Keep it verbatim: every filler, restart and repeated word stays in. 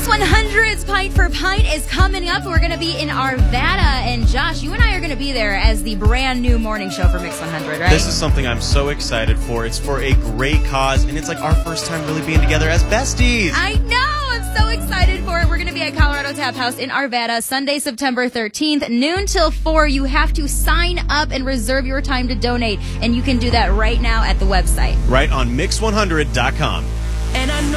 Mix one hundred's Pint for Pint is coming up. We're going to be in Arvada. And Josh, you and I are going to be there as the brand new morning show for Mix one hundred, right? This is something I'm so excited for. It's for a great cause, and it's like our first time really being together as besties. I know. I'm so excited for it. We're going to be at Colorado Tap House in Arvada, Sunday, September thirteenth, noon till four. You have to sign up and reserve your time to donate, and you can do that right now at the website. Right on mix one hundred dot com. And I know